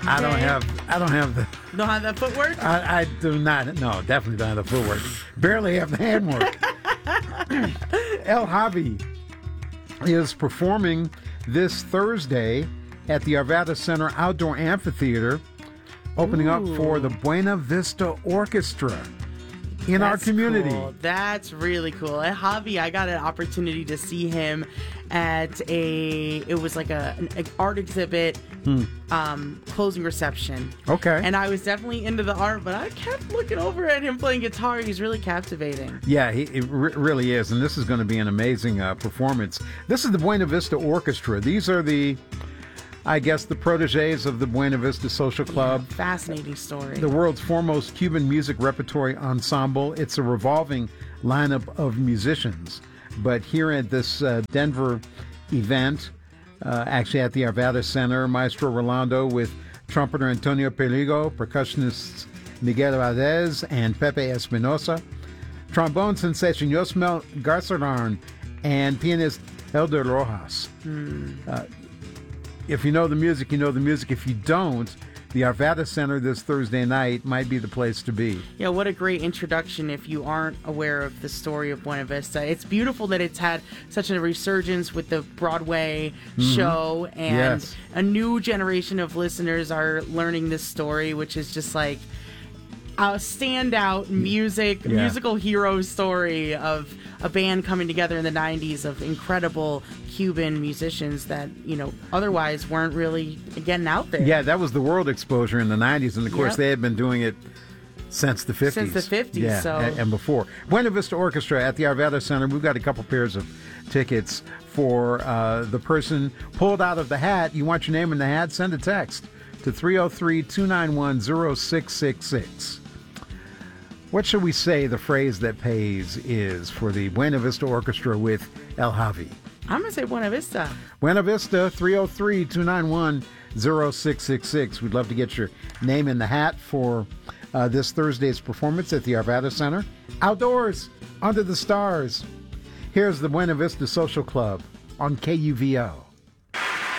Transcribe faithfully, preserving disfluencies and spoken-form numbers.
I don't have. I don't have the. Don't have that footwork? I, I do not. No, definitely don't have the footwork. Barely have the handwork. El Javi is performing this Thursday at the Arvada Center Outdoor Amphitheater, opening Ooh. up for the Buena Vista Orchestra in That's our community. Cool. That's really cool. At Javi, I got an opportunity to see him at a, it was like a, an, an art exhibit, hmm. um, closing reception. Okay. And I was definitely into the art, but I kept looking over at him playing guitar. He's really captivating. Yeah, he it re- really is. And this is going to be an amazing uh, performance. This is the Buena Vista Orchestra. These are the, I guess, the proteges of the Buena Vista Social Club. Yeah, fascinating story. The world's foremost Cuban music repertory ensemble. It's a revolving lineup of musicians. But here at this uh, Denver event, uh, actually at the Arvada Center, Maestro Rolando with trumpeter Antonio Peligo, percussionists Miguel Valdez and Pepe Espinosa, trombone sensation Yosmel Garzaran, and pianist Elder Rojas. Hmm. Uh, If you know the music, you know the music. If you don't, the Arvada Center this Thursday night might be the place to be. Yeah, what a great introduction if you aren't aware of the story of Buena Vista. It's beautiful that it's had such a resurgence with the Broadway mm-hmm. show, and yes. a new generation of listeners are learning this story, which is just like a standout music, yeah. musical hero story of a band coming together in the nineties of incredible Cuban musicians that, you know, otherwise weren't really getting out there. Yeah, that was the world exposure in the nineties, and of course yep. they had been doing it since the fifties. Since the fifties, yeah, so. and, and before. Buena Vista Orchestra at the Arvada Center. We've got a couple pairs of tickets for uh, the person pulled out of the hat. You want your name in the hat? Send a text to three oh three, two nine one, oh six six six. What should we say the phrase that pays is for the Buena Vista Orchestra with El Javi? I'm going to say Buena Vista. Buena Vista, three oh three, two nine one, oh six six six. We'd love to get your name in the hat for uh, this Thursday's performance at the Arvada Center. Outdoors, under the stars. Here's the Buena Vista Social Club on K U V O.